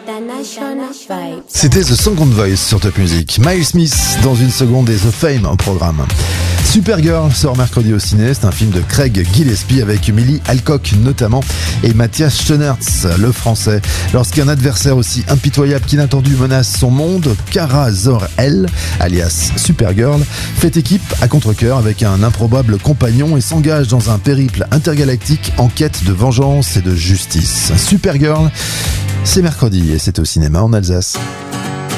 C'était The Song on Voice sur Top Music. Miles Smith dans une seconde et The Fame au programme. Supergirl sort mercredi au ciné, c'est un film de Craig Gillespie avec Millie Alcock notamment et Matthias Schoenaerts, le français. Lorsqu'un adversaire aussi impitoyable qu'inattendu menace son monde, Kara Zor-El, alias Supergirl, fait équipe à contre-cœur avec un improbable compagnon et s'engage dans un périple intergalactique en quête de vengeance et de justice. Supergirl, c'est mercredi et c'est au cinéma en Alsace.